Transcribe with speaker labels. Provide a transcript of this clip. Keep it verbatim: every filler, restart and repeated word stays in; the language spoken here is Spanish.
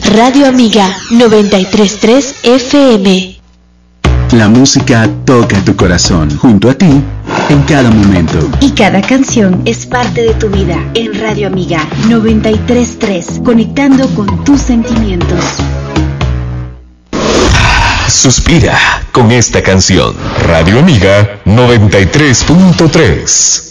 Speaker 1: Radio Amiga noventa y tres punto tres F M.
Speaker 2: La música toca tu corazón, junto a ti, en cada momento.
Speaker 3: Y cada canción es parte de tu vida. En Radio Amiga noventa y tres punto tres, conectando con tus sentimientos.
Speaker 4: Suspira con esta canción. Radio Amiga noventa y tres punto tres.